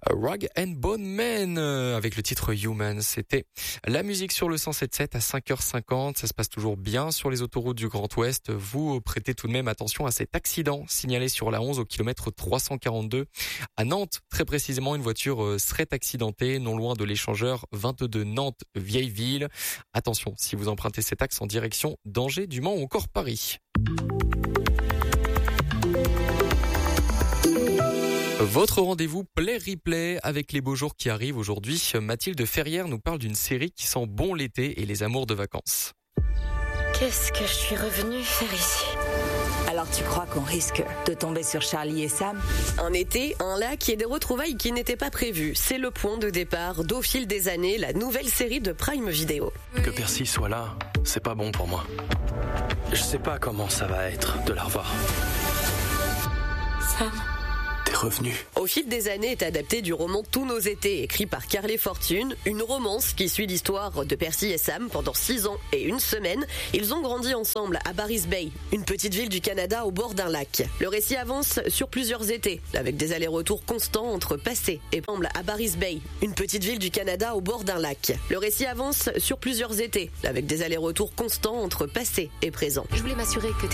Rag and Bone Man avec le titre Human. C'était la musique sur le 107.7 à 5h50. Ça se passe toujours bien sur les autoroutes du Grand Ouest. Vous prêtez tout de même attention à cet accident signalé sur la 11 au kilomètre 342. À Nantes, très précisément, une voiture serait accidentée non loin de l'échangeur 22 Nantes-Vieilleville. Attention, si vous empruntez cet axe en direction d'Angers, du Mans ou encore Paris. Votre rendez-vous Play Replay avec les beaux jours qui arrivent aujourd'hui. Mathilde Ferrière nous parle d'une série qui sent bon l'été et les amours de vacances. Qu'est-ce que je suis revenue faire ici ? Alors tu crois qu'on risque de tomber sur Charlie et Sam ? Un été, un lac et des retrouvailles qui n'étaient pas prévues. C'est le point de départ d'Au fil des années, la nouvelle série de Prime Video. Que Percy soit là, c'est pas bon pour moi. Je sais pas comment ça va être de la revoir. Sam. Revenu. Au fil des années est adapté du roman Tous nos étés, écrit par Carlé Fortune, une romance qui suit l'histoire de Percy et Sam pendant 6 ans et 1 semaine. Ils ont grandi ensemble à Barry's Bay, une petite ville du Canada au bord d'un lac. Le récit avance sur plusieurs étés, avec des allers-retours constants entre passé et ensemble à Barry's Bay, une petite ville du Canada au bord d'un lac. Le récit avance sur plusieurs étés, avec des allers-retours constants entre passé et présent. Je voulais m'assurer que